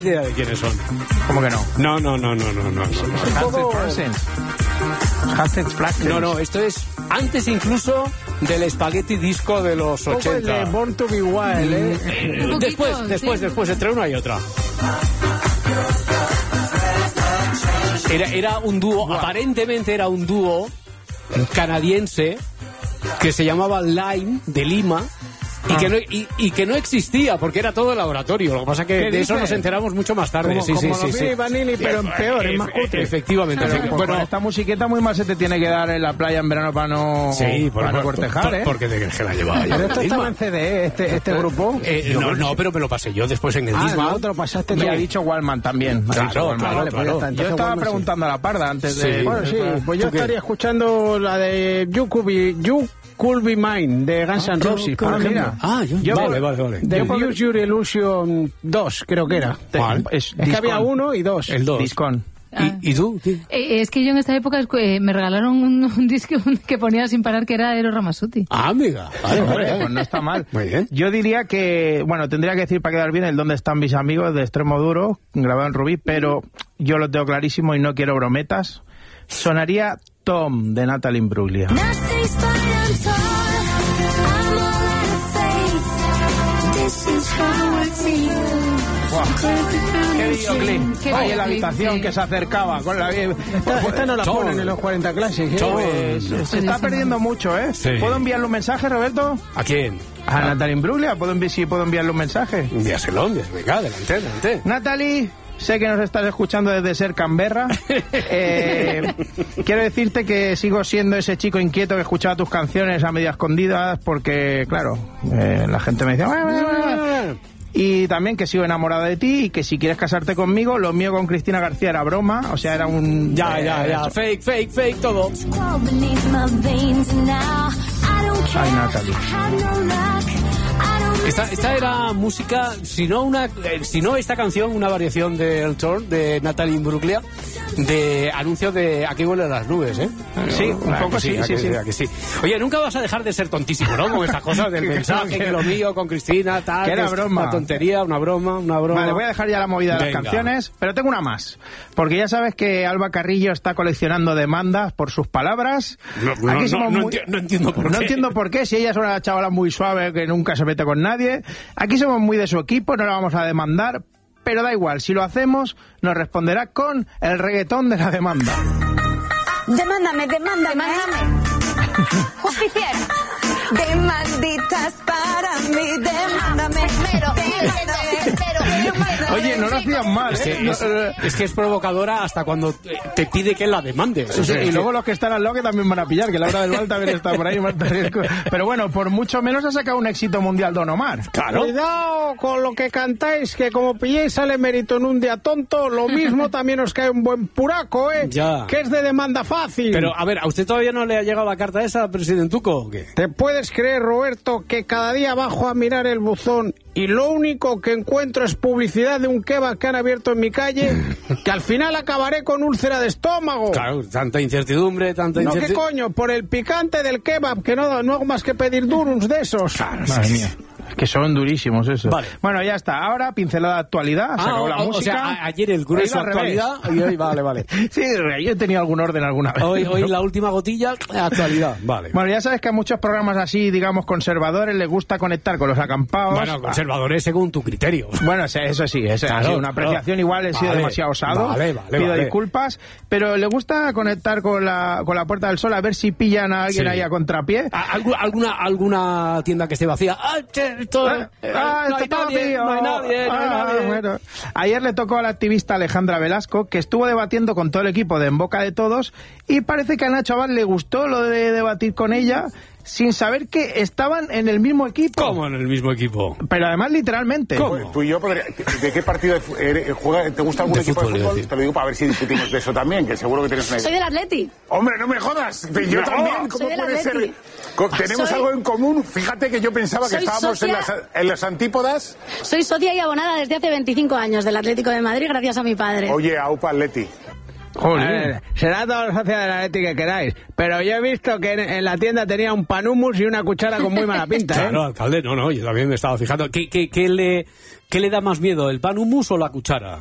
idea de quiénes son. ¿Cómo que no? No. No, esto es antes incluso del Spaghetti Disco de los 80. El de Born to Be Wild, Después, entre una y otra. Era un dúo, aparentemente era un dúo canadiense que se llamaba Lime, de Lima. Y que no existía, porque era todo laboratorio. Lo que pasa es que de eso nos enteramos mucho más tarde. Como los Vanilli, pero en peor, es más cutre. Efectivamente. Bueno, esta musiqueta muy mal se te tiene que dar en la playa en verano para no cortejar, ¿eh? Porque de que la llevaba yo. Pero esto estaba en CD, este grupo. No, pero me lo pasé yo después en el Discman. No, te lo pasaste tú. Y ha dicho Wallman también. Claro. Yo estaba preguntando a la Parda antes de... Bueno, sí, pues yo estaría escuchando la de You Could Be Mine, de Guns N' Roses, por ejemplo. Vale. De Use Your Illusion 2, creo que era. ¿Cuál? Es que había 1 y 2. El 2. Discon. ¿Y tú? Es que yo en esta época me regalaron un disco que ponía sin parar que era Eros Ramazzotti. Amiga. Vale. Pues no está mal. Muy bien. Yo diría que, tendría que decir para quedar bien el ¿Dónde están mis amigos? De Extremo Duro, grabado en Rubí, pero yo lo tengo clarísimo y no quiero brometas. Sonaría Tom, de Natalie Imbruglia. ¡Qué videoclip! Ahí en la habitación que se acercaba con la... Esta no la ponen en los 40 Classics. Se está perdiendo mucho, ¿eh? Sí. ¿Puedo enviarle un mensaje, Roberto? ¿A quién? A Natalie Imbruglia. ¿Puedo enviarle un mensaje? Envíaselo. Venga, adelante. Natalie... Sé que nos estás escuchando desde Ser Canberra. Quiero decirte que sigo siendo ese chico inquieto que escuchaba tus canciones a media escondidas porque, claro, la gente me decía... Y también que sigo enamorada de ti y que si quieres casarte conmigo, lo mío con Cristina García era broma, o sea, era un... Ya, fake, todo. Ay, Natalie. Esta era música, si no esta canción, una variación de El Torn, de Natalie Imbruglia, de anuncio de Aquí huelen las nubes, ¿eh? Sí, un poco sí. Oye, nunca vas a dejar de ser tontísimo, ¿no? Con estas cosas del mensaje, que lo mío con Cristina, tal... Que era broma. Una tontería, una broma. Vale, voy a dejar ya la movida de las canciones, pero tengo una más. Porque ya sabes que Alba Carrillo está coleccionando demandas por sus palabras. No entiendo por qué. No entiendo por qué, si ella es una chavala muy suave que nunca se mete con nadie. Aquí somos muy de su equipo, no la vamos a demandar, pero da igual, si lo hacemos, nos responderá con el reggaetón de la demanda. Demándame. Justiciero. Demanditas para mí, demándame. Oye, no lo hacían mal, ¿eh? Es que es provocadora hasta cuando te pide que la demandes. Y luego los que están al lado que también van a pillar, que Laura del Val también está por ahí. Pero bueno, por mucho menos ha sacado un éxito mundial Don Omar. Claro. Cuidado con lo que cantáis, que como pilléis sale mérito en un día tonto, lo mismo también os cae un buen puraco, ¿eh? Ya. Que es de demanda fácil. Pero, a ver, ¿a usted todavía no le ha llegado la carta esa, presidentuco, o qué? ¿Te puedes creer, Roberto, que cada día bajo a mirar el buzón y lo único que encuentro es publicidad de un kebab que han abierto en mi calle, que al final acabaré con úlcera de estómago? Claro, tanta incertidumbre. No, ¿qué coño? Por el picante del kebab, que no hago más que pedir durums de esos. Claro, madre mía. Que son durísimos esos. Vale. Bueno, ya está. Ahora, pincelada de actualidad. Se acabó la música. O sea, ayer el grueso actualidad y hoy vale. Sí, yo he tenido algún orden alguna vez. Hoy la última gotilla, actualidad. Vale. Bueno, ya sabes que a muchos programas así, digamos, conservadores, les gusta conectar con los acampados. Bueno, conservadores según tu criterio. Bueno, eso sí, claro, una apreciación igual he sido demasiado osado. Vale. Pido disculpas, pero le gusta conectar con la Puerta del Sol a ver si pillan a alguien ahí a contrapié. ¿Alguna tienda que esté vacía? No hay nadie. Bueno. Ayer le tocó a la activista Alejandra Velasco, que estuvo debatiendo con todo el equipo de En Boca de Todos, y parece que a Nacho Abad le gustó lo de debatir con ella, sin saber que estaban en el mismo equipo. ¿Cómo en el mismo equipo? Pero además literalmente. ¿Cómo? Tú y yo, ¿de qué partido juega? ¿Te gusta algún equipo de fútbol? Te lo digo para ver si discutimos de eso también, que seguro que tienes una idea. Soy del Atleti. ¡Hombre, no me jodas! Yo también, ¿cómo puede ser? Tenemos algo en común. Fíjate que yo pensaba que estábamos en las antípodas. Soy socia y abonada desde hace 25 años del Atlético de Madrid, gracias a mi padre. Oye, aupa Atleti. Será todos los socios de la Atleti que queráis, pero yo he visto que en la tienda tenía un pan hummus y una cuchara con muy mala pinta, Claro, alcalde, no, yo también me estaba fijando. ¿Qué le da más miedo, el pan hummus o la cuchara?